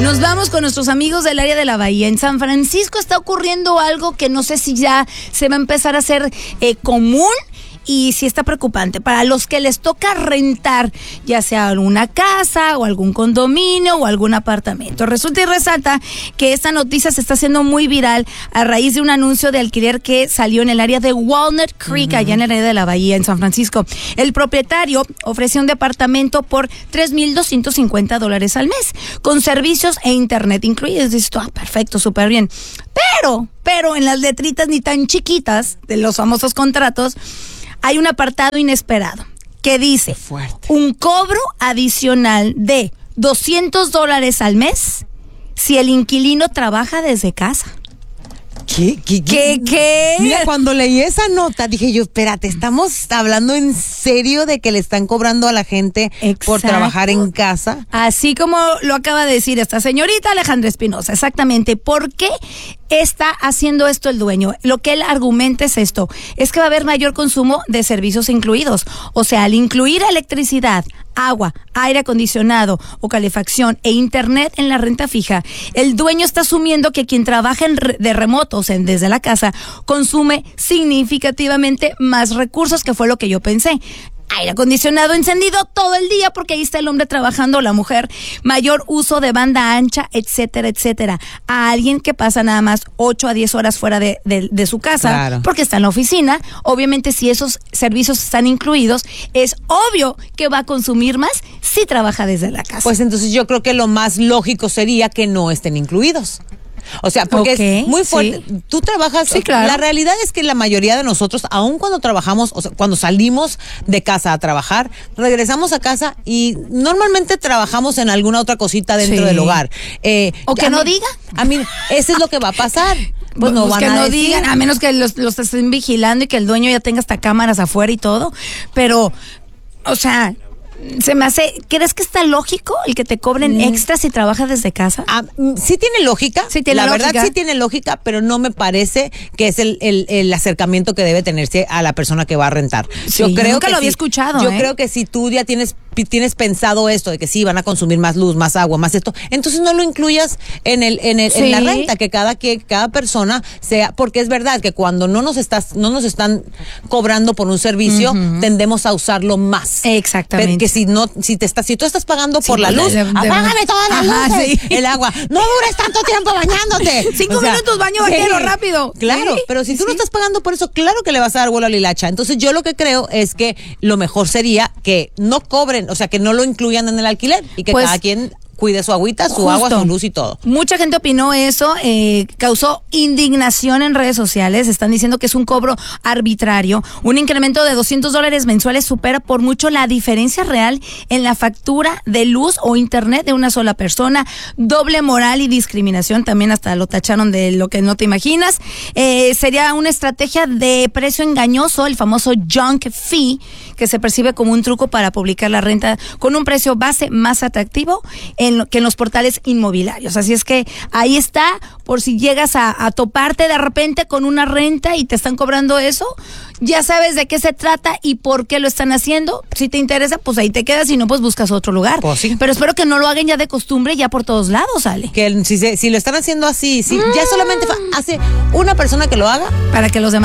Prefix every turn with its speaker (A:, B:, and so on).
A: Nos vamos con nuestros amigos del área de la Bahía. En San Francisco está ocurriendo algo que no sé si ya se va a empezar a hacer común. Y sí está preocupante para los que les toca rentar, ya sea alguna casa o algún condominio o algún apartamento. Resulta y resalta que esta noticia se está haciendo muy viral a raíz de un anuncio de alquiler que salió en el área de Walnut Creek, allá en el área de la Bahía, en San Francisco. El propietario ofreció un departamento por $3,250 al mes, con servicios e internet incluidos. Dices tú, perfecto, súper bien. Pero en las letritas ni tan chiquitas de los famosos contratos, hay un apartado inesperado que dice un cobro adicional de $200 al mes si el inquilino trabaja desde casa. ¿Qué?
B: Mira, cuando leí esa nota dije yo, espérate, ¿estamos hablando en serio de que le están cobrando a la gente por trabajar en casa?
A: Así como lo acaba de decir esta señorita Alejandra Espinosa, exactamente. ¿Por qué está haciendo esto el dueño? Lo que él argumenta es esto, es que va a haber mayor consumo de servicios incluidos. O sea, al incluir electricidad, agua, aire acondicionado o calefacción e internet en la renta fija, el dueño está asumiendo que quien trabaja de remoto, o sea, desde la casa, consume significativamente más recursos, que fue lo que yo pensé. Aire acondicionado encendido todo el día porque ahí está el hombre trabajando, la mujer, mayor uso de banda ancha, etcétera, etcétera. A alguien que pasa nada más 8 a 10 horas fuera de su casa, claro, porque está en la oficina, obviamente si esos servicios están incluidos, es obvio que va a consumir más si trabaja desde la casa.
B: Pues entonces yo creo que lo más lógico sería que no estén incluidos. O sea, porque es muy fuerte. Sí. Tú trabajas, sí, claro. La realidad es que la mayoría de nosotros, aun cuando trabajamos, o sea, cuando salimos de casa a trabajar, regresamos a casa y normalmente trabajamos en alguna otra cosita dentro del hogar.
A: O que no diga.
B: A mí, eso es lo que va a pasar. Pues no van
A: que
B: a
A: no
B: decir.
A: digan, a menos que los estén vigilando y que el dueño ya tenga hasta cámaras afuera y todo. Pero, o sea, se me hace, ¿crees que está lógico el que te cobren extra si trabajas desde casa?
B: Sí tiene lógica, verdad sí tiene lógica, pero no me parece que es el acercamiento que debe tenerse a la persona que va a rentar.
A: Sí, yo creo nunca lo había escuchado.
B: Yo creo que si tú ya tienes pensado esto de que sí van a consumir más luz, más agua, más esto, entonces no lo incluyas en la renta, que cada persona sea, porque es verdad que cuando no nos están cobrando por un servicio, tendemos a usarlo más.
A: Exactamente.
B: Que si tú estás pagando por la luz, apágame todas las luces, el agua, no dures tanto tiempo bañándote.
A: 5 minutos baño vaquero rápido.
B: Claro, pero si tú no estás pagando por eso, claro que le vas a dar vuelo a la hilacha. Entonces yo lo que creo es que lo mejor sería que no cobren, o sea, que no lo incluyan en el alquiler y que cada quien cuide su agüita, su agua, su luz y todo.
A: Mucha gente opinó eso, causó indignación en redes sociales. Están diciendo que es un cobro arbitrario. Un incremento de $200 mensuales supera por mucho la diferencia real en la factura de luz o internet de una sola persona. Doble moral y discriminación, también hasta lo tacharon de lo que no te imaginas. Sería una estrategia de precio engañoso, el famoso junk fee, que se percibe como un truco para publicar la renta con un precio base más atractivo que en los portales inmobiliarios. Así es que ahí está, por si llegas a toparte de repente con una renta y te están cobrando eso, ya sabes de qué se trata y por qué lo están haciendo. Si te interesa, pues ahí te quedas, y no, pues buscas otro lugar.
B: Pues sí.
A: Pero espero que no lo hagan ya de costumbre, ya por todos lados, Ale.
B: Que si lo están haciendo así, ya solamente hace una persona que lo haga,
A: para que los demás